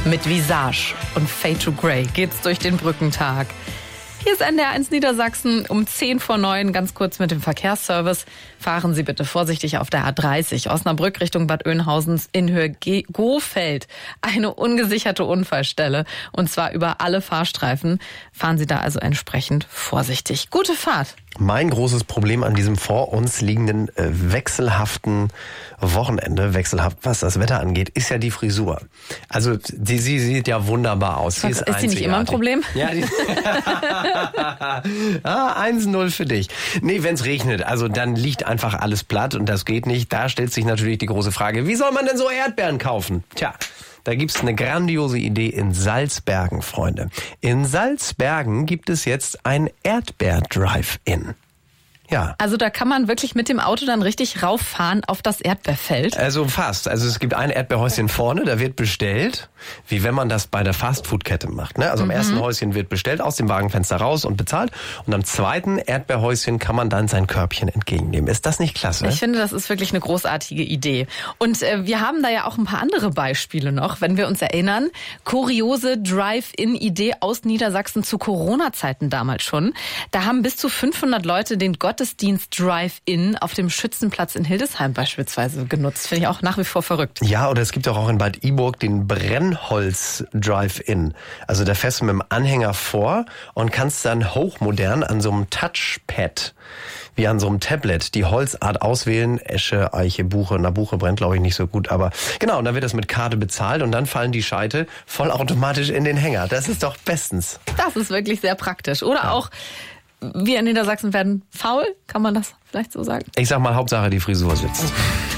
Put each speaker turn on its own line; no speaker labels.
Mit Visage und Fade to Grey geht's durch den Brückentag. Hier ist NDR1 Niedersachsen um 8:50, ganz kurz mit dem Verkehrsservice. Fahren Sie bitte vorsichtig auf der A30 Osnabrück Richtung Bad Oeynhausen in Höhe Gohfeld. Eine ungesicherte Unfallstelle und zwar über alle Fahrstreifen. Fahren Sie da also entsprechend vorsichtig. Gute Fahrt.
Mein großes Problem an diesem vor uns liegenden wechselhaften Wochenende, wechselhaft was das Wetter angeht, ist ja die Frisur. Also sie sieht ja wunderbar aus. Sie
ist sie nicht immer ein Problem?
Ja, 1-0 für dich. Nee, wenn's regnet, also dann liegt einfach alles platt und das geht nicht. Da stellt sich natürlich die große Frage, wie soll man denn so Erdbeeren kaufen? Tja, da gibt's eine grandiose Idee in Salzbergen, Freunde. In Salzbergen gibt es jetzt ein Erdbeer-Drive-In. Ja.
Also da kann man wirklich mit dem Auto dann richtig rauffahren auf das Erdbeerfeld?
Also fast. Also es gibt ein Erdbeerhäuschen vorne, da wird bestellt, wie wenn man das bei der Fastfood-Kette macht. Ne? Also im ersten Häuschen wird bestellt, aus dem Wagenfenster raus und bezahlt. Und am zweiten Erdbeerhäuschen kann man dann sein Körbchen entgegennehmen. Ist das nicht klasse?
Ich finde, das ist wirklich eine großartige Idee. Und wir haben da ja auch ein paar andere Beispiele noch, wenn wir uns erinnern. Kuriose Drive-In-Idee aus Niedersachsen zu Corona-Zeiten damals schon. Da haben bis zu 500 Leute den Gottesdienst Drive-In auf dem Schützenplatz in Hildesheim beispielsweise genutzt. Finde ich auch nach wie vor verrückt.
Ja, oder es gibt auch in Bad Iburg den Brennholz Drive-In. Also da fährst du mit dem Anhänger vor und kannst dann hochmodern an so einem Touchpad, wie an so einem Tablet, die Holzart auswählen. Esche, Eiche, Buche. Na, Buche brennt, glaube ich, nicht so gut. Aber genau, und dann wird das mit Karte bezahlt und dann fallen die Scheite vollautomatisch in den Hänger. Das ist doch bestens.
Das ist wirklich sehr praktisch. Oder auch, wir in Niedersachsen werden faul, kann man das vielleicht so sagen?
Ich sag mal, Hauptsache die Frisur sitzt.